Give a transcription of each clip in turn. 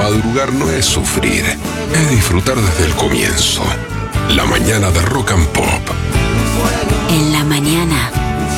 madrugar no es sufrir, es disfrutar desde el comienzo. La mañana de Rock and Pop. En la mañana,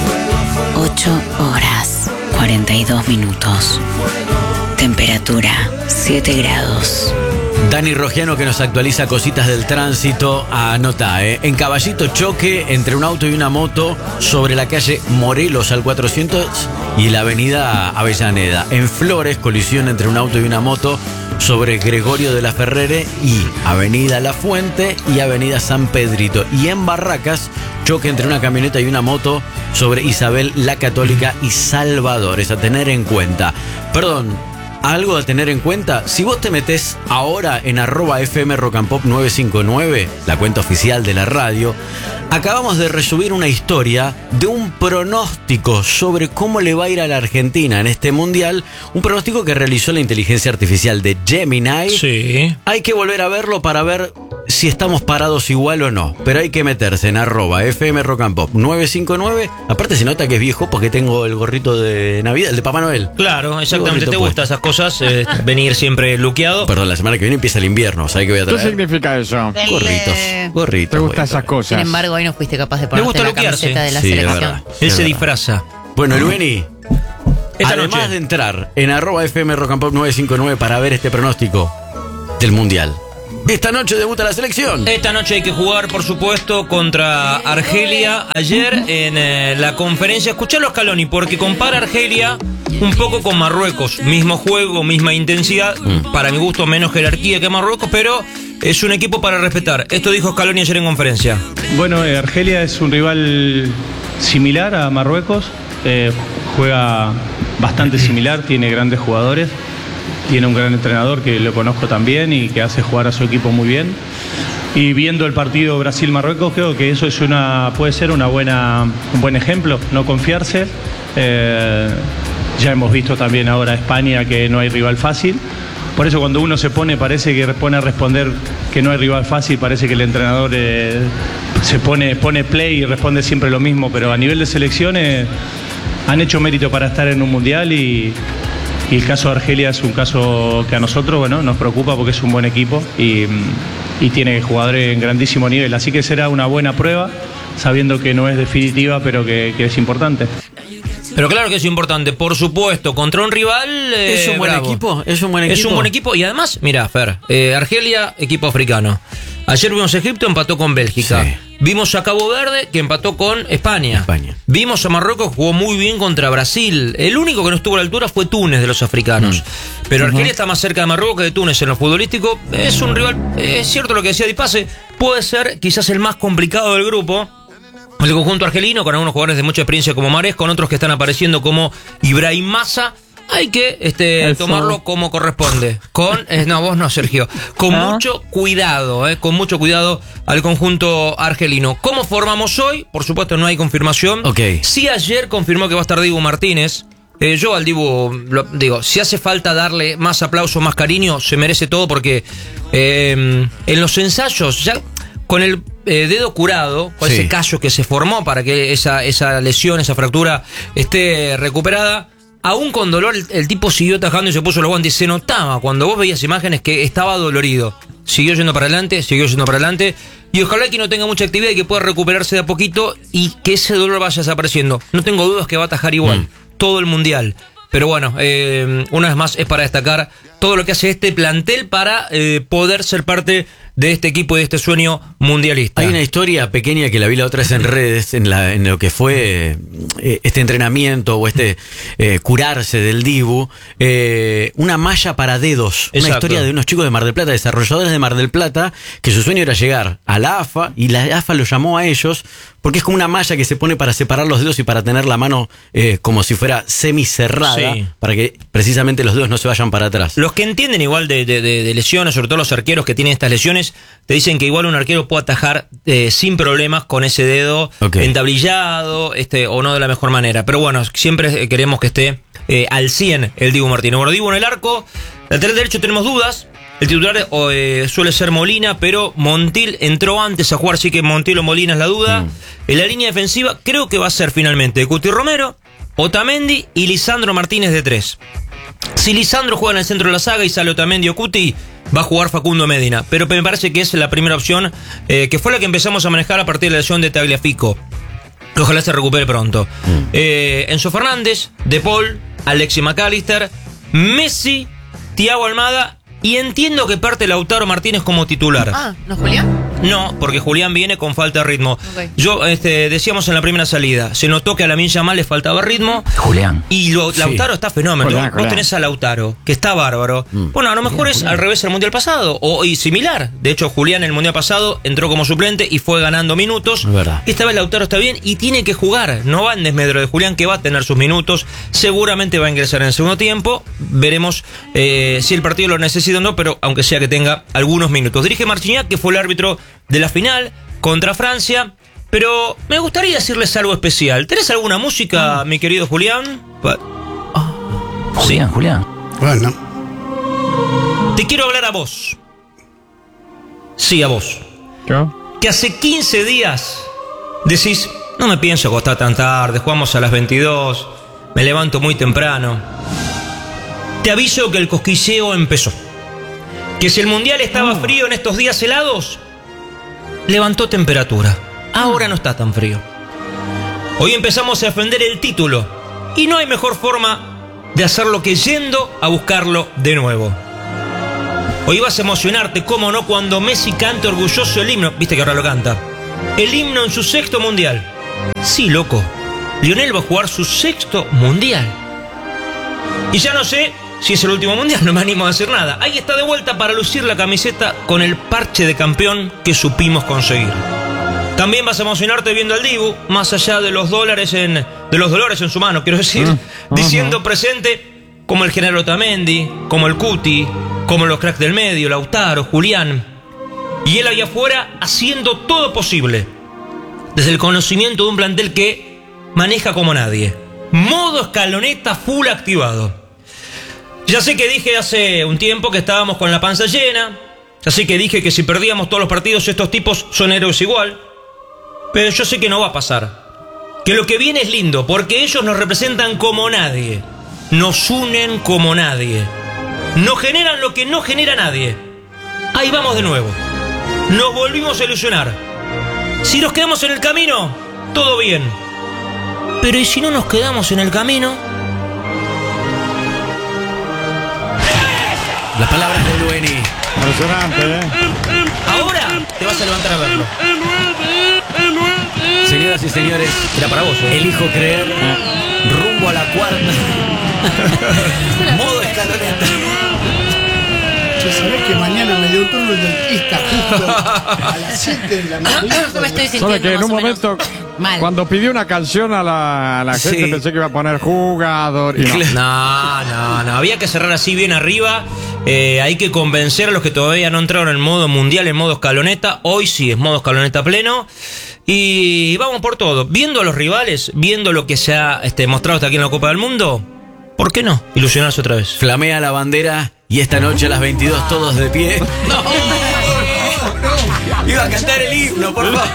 8 horas, 42 minutos. Temperatura, 7 grados. Dani Rogiano, que nos actualiza cositas del tránsito. Anota, en Caballito, choque entre un auto y una moto sobre la calle Morelos al 400 y la avenida Avellaneda. En Flores, colisión entre un auto y una moto sobre Gregorio de la Ferrere y avenida La Fuente y avenida San Pedrito. Y en Barracas, choque entre una camioneta y una moto sobre Isabel la Católica y Salvador. Es a tener en cuenta. Perdón. Algo a tener en cuenta, si vos te metés ahora en @FM Rock and Pop 959, la cuenta oficial de la radio, acabamos de resubir una historia de un pronóstico sobre cómo le va a ir a la Argentina en este mundial, un pronóstico que realizó la inteligencia artificial de Gemini. Sí. Hay que volver a verlo para ver si estamos parados igual o no, pero hay que meterse en @FM Rock and Pop 959, aparte se nota que es viejo porque tengo el gorrito de Navidad, el de Papá Noel. Claro, exactamente, te gustan esas cosas, venir siempre luqueado. Perdón, la semana que viene empieza el invierno, ¿sabes qué voy a traer? ¿Qué significa eso? Gorritos. ¿Te gustan esas cosas? Sin embargo, hoy no fuiste capaz de Me gusta ponerte la luquearse. camiseta de la Sí, es selección. verdad. Él Es se verdad. disfraza. Bueno, Lueni, Esta además noche. de entrar en @FM Rock and Pop 959 para ver este pronóstico del mundial, esta noche debuta la selección. Esta noche hay que jugar, por supuesto, contra Argelia. Ayer en la conferencia, escuchalo a Scaloni, porque compara Argelia un poco con Marruecos. Mismo juego, misma intensidad. Para mi gusto, menos jerarquía que Marruecos, pero es un equipo para respetar. Esto dijo Scaloni ayer en conferencia. Bueno, Argelia es un rival similar a Marruecos. Juega bastante similar, tiene grandes jugadores. Tiene un gran entrenador que lo conozco también y que hace jugar a su equipo muy bien. Y viendo el partido Brasil-Marruecos, creo que eso es puede ser un buen ejemplo, no confiarse. Ya hemos visto también ahora España que no hay rival fácil. Por eso cuando uno parece que pone a responder que no hay rival fácil, parece que el entrenador pone play y responde siempre lo mismo. Pero a nivel de selecciones han hecho mérito para estar en un mundial y el caso de Argelia es un caso que a nosotros nos preocupa porque es un buen equipo y tiene jugadores en grandísimo nivel. Así que será una buena prueba, sabiendo que no es definitiva, pero que es importante. Pero claro que es importante, por supuesto, contra un rival ¿Es un buen bravo. equipo? ¿Es un buen equipo? Es un buen equipo y además, mira, Fer, Argelia, equipo africano. Ayer vimos a Egipto, empató con Bélgica. Sí. Vimos a Cabo Verde, que empató con España. Vimos a Marruecos, que jugó muy bien contra Brasil. El único que no estuvo a la altura fue Túnez de los africanos. Pero Argelia está más cerca de Marruecos que de Túnez en lo futbolístico. Es un rival, es cierto lo que decía Di Pase, puede ser quizás el más complicado del grupo. El conjunto argelino, con algunos jugadores de mucha experiencia como Mahrez, con otros que están apareciendo como Ibrahim Massa. Hay que tomarlo como corresponde. Vos no, Sergio. Con mucho cuidado, con mucho cuidado al conjunto argelino. ¿Cómo formamos hoy? Por supuesto, no hay confirmación. Sí, ayer confirmó que va a estar Dibu Martínez. Yo al Dibu, digo, si hace falta darle más aplauso, más cariño, se merece todo porque en los ensayos, ya con el dedo curado, con ese callo que se formó para que esa lesión, esa fractura esté recuperada, aún con dolor el tipo siguió atajando y se puso los guantes. Se notaba cuando vos veías imágenes que estaba dolorido. Siguió yendo para adelante. Y ojalá que no tenga mucha actividad y que pueda recuperarse de a poquito y que ese dolor vaya desapareciendo. No tengo dudas que va a atajar igual todo el mundial. Pero bueno, una vez más es para destacar todo lo que hace este plantel para poder ser parte de este equipo y de este sueño mundialista. Hay una historia pequeña que la vi la otra vez en redes, en lo que fue este entrenamiento o curarse del Dibu, una malla para dedos. Exacto. Una historia de unos chicos de Mar del Plata, desarrolladores de Mar del Plata, que su sueño era llegar a la AFA y la AFA lo llamó a ellos porque es como una malla que se pone para separar los dedos y para tener la mano como si fuera semicerrada, para que precisamente los dedos no se vayan para atrás. Los que entienden igual de lesiones, sobre todo los arqueros que tienen estas lesiones, te dicen que igual un arquero puede atajar sin problemas con ese dedo entablillado o no de la mejor manera. Pero bueno, siempre queremos que esté al 100 el Dibu Martínez. Bueno, Dibu en el arco. Lateral derecho tenemos dudas. El titular suele ser Molina, pero Montiel entró antes a jugar, así que Montiel o Molina es la duda. En la línea defensiva creo que va a ser finalmente Cuti Romero, Otamendi y Lisandro Martínez de 3. Si Lisandro juega en el centro de la saga y sale Otamendi o Cuti, va a jugar Facundo Medina. Pero me parece que es la primera opción, que fue la que empezamos a manejar a partir de la lesión de Tagliafico. Ojalá se recupere pronto. Enzo Fernández, De Paul, Alexis McAllister, Messi, Thiago Almada, y entiendo que parte Lautaro Martínez como titular. Ah, ¿no Julián? No, porque Julián viene con falta de ritmo. Okay. Yo decíamos en la primera salida, se notó que a Lamine Yamal le faltaba ritmo. Julián. Y Lautaro está fenómeno. Vos tenés a Lautaro, que está bárbaro. Bueno, a lo mejor es al revés el Mundial pasado, y similar. De hecho, Julián en el Mundial pasado entró como suplente y fue ganando minutos. Es verdad. Esta vez Lautaro está bien y tiene que jugar. No va en desmedro de Julián, que va a tener sus minutos. Seguramente va a ingresar en el segundo tiempo. Veremos si el partido lo necesita o no, pero aunque sea que tenga algunos minutos. Dirige Marcignac, que fue el árbitro de la final contra Francia. Pero me gustaría decirles algo especial. ¿Tenés alguna música, mi querido Julián? Julián. Bueno. Te quiero hablar a vos. Sí, a vos. ¿Qué? Que hace 15 días decís, no me pienso acostar tan tarde, jugamos a las 22, me levanto muy temprano. Te aviso que el cosquilleo empezó. Que si el Mundial estaba frío en estos días helados, levantó temperatura. Ahora no está tan frío. Hoy empezamos a defender el título y no hay mejor forma de hacerlo que yendo a buscarlo de nuevo. Hoy vas a emocionarte, cómo no, cuando Messi cante orgulloso el himno. Viste que ahora lo canta. El himno en su 6º Mundial. Sí, loco. Lionel va a jugar su 6º Mundial. Y ya no sé si es el último Mundial, no me animo a decir nada. Ahí está de vuelta para lucir la camiseta con el parche de campeón que supimos conseguir. También vas a emocionarte viendo al Dibu, más allá de los dólares en su mano, quiero decir, diciendo presente como el general Otamendi, como el Cuti, como los cracks del medio, Lautaro, Julián. Y él allá afuera haciendo todo posible, desde el conocimiento de un plantel que maneja como nadie. Modo escaloneta full activado. Ya sé que dije hace un tiempo que estábamos con la panza llena. Ya sé que dije que si perdíamos todos los partidos estos tipos son héroes igual. Pero yo sé que no va a pasar. Que lo que viene es lindo, porque ellos nos representan como nadie. Nos unen como nadie. Nos generan lo que no genera nadie. Ahí vamos de nuevo. Nos volvimos a ilusionar. Si nos quedamos en el camino, todo bien. Pero ¿y si no nos quedamos en el camino? Las palabras de Lueni. Impresionante, Ahora te vas a levantar a verlo. Señoras y señores, Era para vos, elijo creer. Rumbo a la cuarta. Modo escaloneta. Che, ¿sabés que mañana me dio un turno el dentista justo a las 7 de la mañana? Yo me estoy sintiendo Solo que en más un o menos momento, mal. cuando pidió una canción a la gente, Sí. pensé que iba a poner jugador. Y no. No, había que cerrar así bien arriba. Hay que convencer a los que todavía no entraron en modo mundial, en modo escaloneta. Hoy sí es modo escaloneta pleno. Y vamos por todo. Viendo a los rivales, viendo lo que se ha mostrado hasta aquí en la Copa del Mundo, ¿por qué no ilusionarse otra vez? Flamea la bandera y esta noche a las 22 todos de pie. ¡No! Iba a cantar el himno, por favor.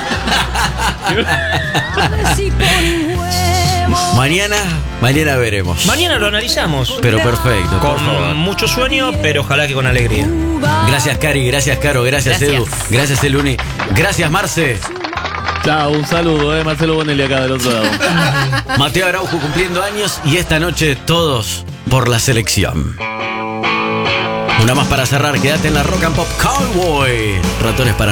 Mañana veremos. Mañana lo analizamos. Pero perfecto, por favor. Con mucho sueño, pero ojalá que con alegría. Gracias, Cari, gracias, Caro, gracias, Gracias. Edu, gracias, Eluni, gracias, Marce. Chao, un saludo, Marcelo Bonelli acá del otro lado. Mateo Araujo cumpliendo años y esta noche todos por la selección. Una más para cerrar, quédate en la Rock and Pop Cowboy. Ratones para